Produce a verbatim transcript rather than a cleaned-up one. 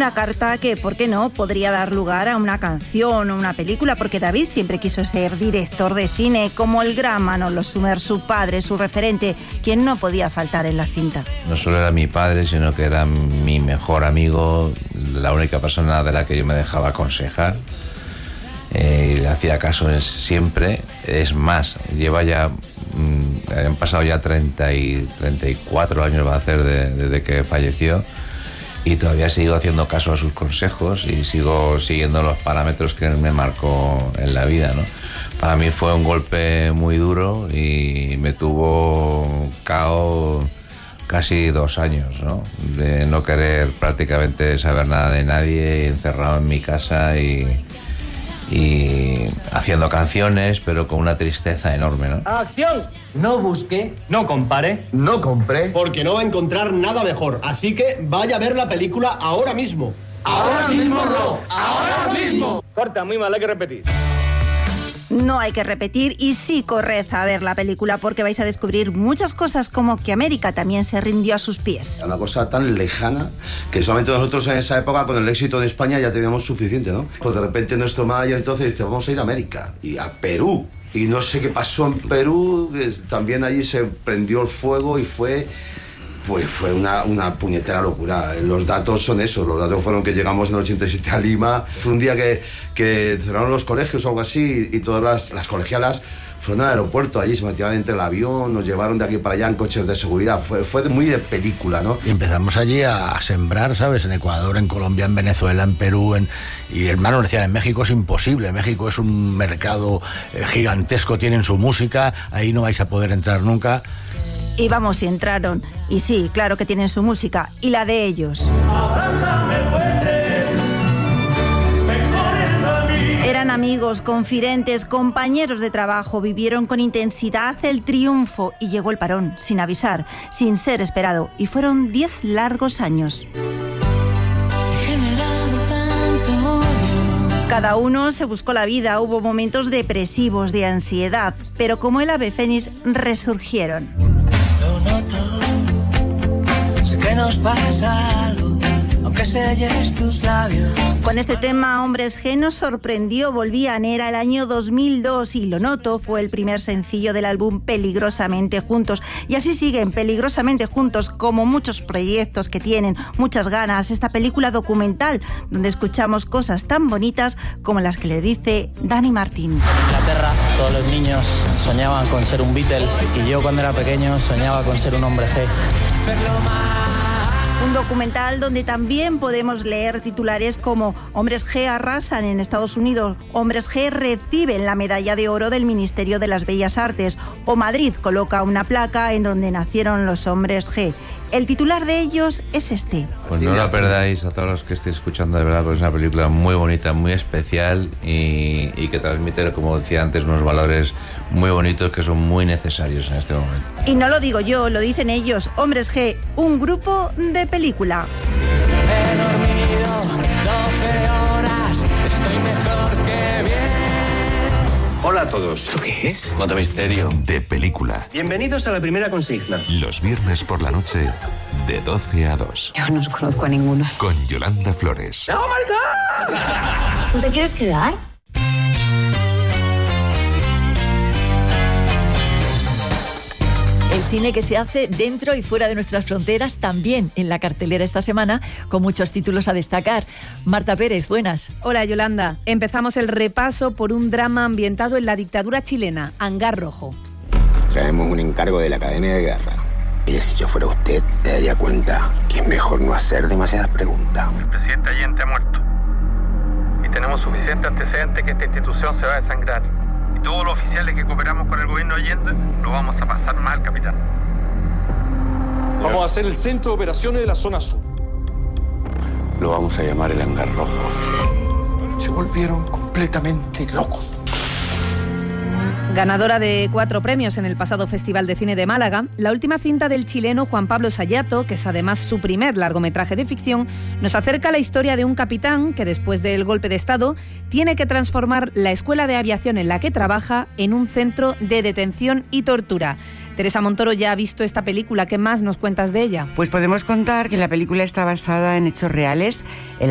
Una carta que, ¿por qué no?, podría dar lugar a una canción o una película, porque David siempre quiso ser director de cine, como el gran Manolo Sumer, su padre, su referente, quien no podía faltar en la cinta. No solo era mi padre, sino que era mi mejor amigo, la única persona de la que yo me dejaba aconsejar. Eh, y le hacía caso siempre. Es más, lleva ya mmm, han pasado ya treinta y cuatro años va a hacer de, desde que falleció, y todavía sigo haciendo caso a sus consejos y sigo siguiendo los parámetros que él me marcó en la vida, ¿no? Para mí fue un golpe muy duro y me tuvo cao casi dos años, ¿no? De no querer prácticamente saber nada de nadie, encerrado en mi casa y y haciendo canciones, pero con una tristeza enorme, ¿no? ¡Acción! No busque, no compare, no compre, porque no va a encontrar nada mejor. Así que vaya a ver la película ahora mismo. ¡Ahora mismo no! ¡Ahora mismo! Corta, muy mal, hay que repetir. No hay que repetir y sí corred a ver la película, porque vais a descubrir muchas cosas, como que América también se rindió a sus pies. Una cosa tan lejana que solamente nosotros en esa época, con el éxito de España, ya teníamos suficiente, ¿no? Pues de repente nuestro manager entonces dice, vamos a ir a América y a Perú. Y no sé qué pasó en Perú, también allí se prendió el fuego y fue... Pues fue una, una puñetera locura. Los datos son esos. Los datos fueron que llegamos en el ochenta y siete a Lima. Fue un día que, que cerraron los colegios o algo así, y todas las, las colegialas fueron al aeropuerto. Allí se metieron entre el avión, nos llevaron de aquí para allá en coches de seguridad. Fue, fue muy de película, ¿no? Y empezamos allí a sembrar, ¿sabes? En Ecuador, en Colombia, en Venezuela, en Perú. En... Y hermanos decían, en México es imposible. México es un mercado eh, gigantesco, tienen su música, ahí no vais a poder entrar nunca. Y vamos, y entraron. Y sí, claro que tienen su música, y la de ellos. Eran amigos, confidentes, compañeros de trabajo, vivieron con intensidad el triunfo, y llegó el parón, sin avisar, sin ser esperado, y fueron diez largos años. Cada uno se buscó la vida, hubo momentos depresivos, de ansiedad, pero como el ave fénix resurgieron. Lo noto, sé que nos pasa algo, aunque selles tus labios. Con este tema, Hombres G nos sorprendió, volvían, era el año dos mil dos, y Lo noto fue el primer sencillo del álbum Peligrosamente Juntos. Y así siguen, peligrosamente juntos, como muchos proyectos que tienen, muchas ganas. Esta película documental, donde escuchamos cosas tan bonitas como las que le dice Dani Martín. En Inglaterra, todos los niños soñaban con ser un Beatle, y yo cuando era pequeño soñaba con ser un hombre G. Un documental donde también podemos leer titulares como Hombres G arrasan en Estados Unidos, Hombres G reciben la medalla de oro del Ministerio de las Bellas Artes, o Madrid coloca una placa en donde nacieron los Hombres G. El titular de ellos es este. Pues no la perdáis, a todos los que estéis escuchando, de verdad, porque es una película muy bonita, muy especial y, y que transmite, como decía antes, unos valores muy bonitos que son muy necesarios en este momento. Y no lo digo yo, lo dicen ellos, Hombres G, un grupo de película. He dormido doce horas, estoy mejor que bien. Hola a todos. ¿Esto qué es? Modo misterio De película. Bienvenidos a la primera consigna. Los viernes por la noche, de doce a dos. Yo no os conozco a ninguno. Con Yolanda Flores. ¡Oh, my God! ¿Tú te quieres quedar? El cine que se hace dentro y fuera de nuestras fronteras, también en la cartelera esta semana, con muchos títulos a destacar. Marta Pérez, buenas. Hola, Yolanda. Empezamos el repaso por un drama ambientado en la dictadura chilena, Hangar Rojo. Traemos un encargo de la Academia de Guerra. Y si yo fuera usted, me daría cuenta que es mejor no hacer demasiadas preguntas. El presidente Allende ha muerto. Y tenemos suficiente antecedentes que esta institución se va a desangrar. Todos los oficiales que cooperamos con el gobierno Allende lo vamos a pasar mal, capitán. Vamos a hacer el centro de operaciones de la zona sur. Lo vamos a llamar el Hangar Rojo. Se volvieron completamente locos. Ganadora de cuatro premios en el pasado Festival de Cine de Málaga, la última cinta del chileno Juan Pablo Sayato, que es además su primer largometraje de ficción, nos acerca a la historia de un capitán que, después del golpe de Estado, tiene que transformar la escuela de aviación en la que trabaja en un centro de detención y tortura. Teresa Montoro ya ha visto esta película. ¿Qué más nos cuentas de ella? Pues podemos contar que la película está basada en hechos reales. El